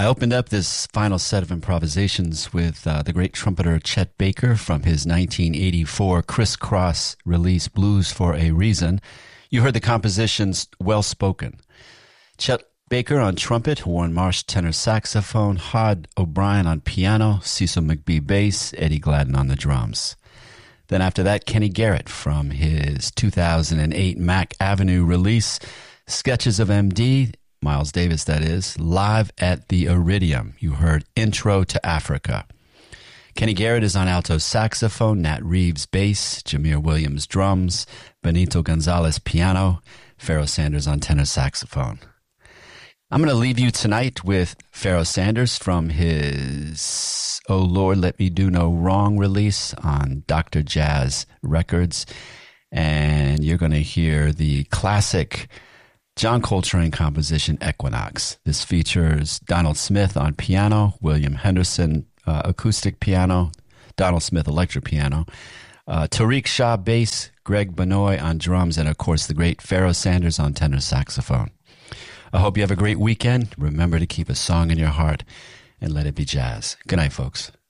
I opened up this final set of improvisations with the great trumpeter Chet Baker from his 1984 Criss-Cross release Blues for a Reason. You heard the compositions Well Spoken. Chet Baker on trumpet, Warren Marsh tenor saxophone, Hod O'Brien on piano, Cecil McBee bass, Eddie Gladden on the drums. Then after that, Kenny Garrett from his 2008 Mack Avenue release, Sketches of MD, Miles Davis that is, live at the Iridium. You heard Intro to Africa. Kenny Garrett is on alto saxophone, Nat Reeves bass, Jameer Williams drums, Benito Gonzalez piano, Pharoah Sanders on tenor saxophone. I'm going to leave you tonight with Pharoah Sanders from his Oh Lord, Let Me Do No Wrong release on Dr. Jazz Records. And you're going to hear the classic John Coltrane composition Equinox. This features Donald Smith on piano, William Henderson acoustic piano, Donald Smith electric piano, Tariq Shah bass, Greg Benoit on drums, and of course the great Pharoah Sanders on tenor saxophone. I hope you have a great weekend. Remember to keep a song in your heart and let it be jazz. Good night, folks.